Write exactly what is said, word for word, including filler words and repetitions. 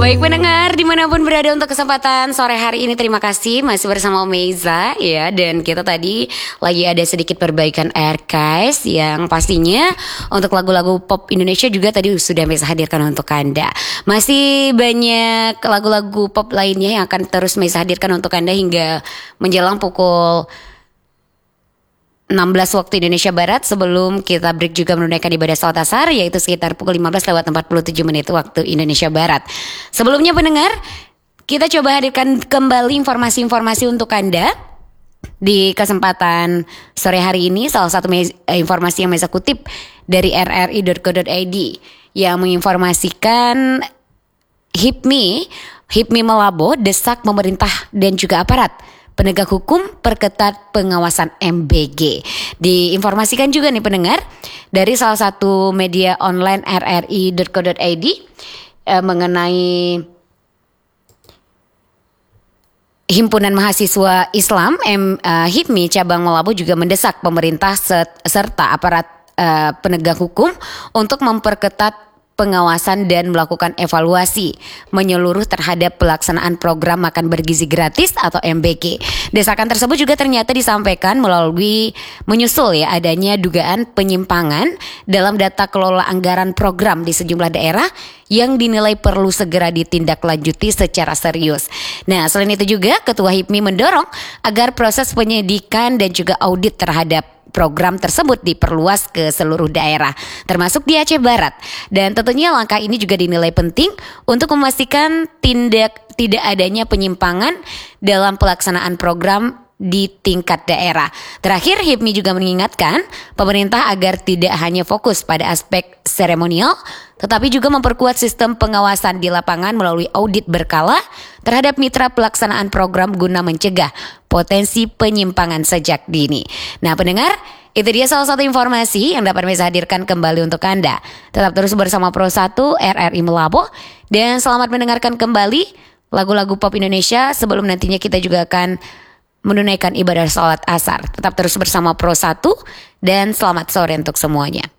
Baik pendengar dimanapun berada untuk kesempatan sore hari ini, terima kasih masih bersama Meiza ya. Dan kita tadi lagi ada sedikit perbaikan archives yang pastinya untuk lagu-lagu pop Indonesia juga tadi sudah Meiza hadirkan untuk Anda. Masih banyak lagu-lagu pop lainnya yang akan terus Meiza hadirkan untuk Anda hingga menjelang pukul enam belas waktu Indonesia Barat, sebelum kita break juga menunaikan ibadah salat asar, yaitu sekitar pukul lima belas lewat empat puluh tujuh menit waktu Indonesia Barat. Sebelumnya pendengar, kita coba hadirkan kembali informasi-informasi untuk Anda di kesempatan sore hari ini. Salah satu me- informasi yang saya kutip dari r r i dot co dot i d yang menginformasikan HIPMI HIPMI Malabo desak pemerintah dan juga aparat penegak hukum perketat pengawasan M B G. Diinformasikan juga nih pendengar dari salah satu media online r r i dot co dot i d eh, mengenai Himpunan Mahasiswa Islam M, uh, HIPMI cabang Malabo juga mendesak pemerintah set, serta aparat uh, penegak hukum untuk memperketat pengawasan dan melakukan evaluasi menyeluruh terhadap pelaksanaan program makan bergizi gratis atau M B G. Desakan tersebut juga ternyata disampaikan melalui menyusul ya adanya dugaan penyimpangan dalam data kelola anggaran program di sejumlah daerah yang dinilai perlu segera ditindaklanjuti secara serius. Nah, selain itu juga Ketua HIPMI mendorong agar proses penyidikan dan juga audit terhadap program tersebut diperluas ke seluruh daerah, termasuk di Aceh Barat. Dan tentunya langkah ini juga dinilai penting untuk memastikan tindak tidak adanya penyimpangan dalam pelaksanaan program di tingkat daerah. Terakhir, HIPMI juga mengingatkan pemerintah agar tidak hanya fokus pada aspek seremonial, tetapi juga memperkuat sistem pengawasan di lapangan melalui audit berkala terhadap mitra pelaksanaan program guna mencegah potensi penyimpangan sejak dini. Nah pendengar, itu dia salah satu informasi yang dapat Meiza hadirkan kembali untuk Anda. Tetap terus bersama Pro satu R R I Malabo dan selamat mendengarkan kembali lagu-lagu pop Indonesia sebelum nantinya kita juga akan menunaikan ibadah salat asar. Tetap terus bersama Pro satu dan selamat sore untuk semuanya.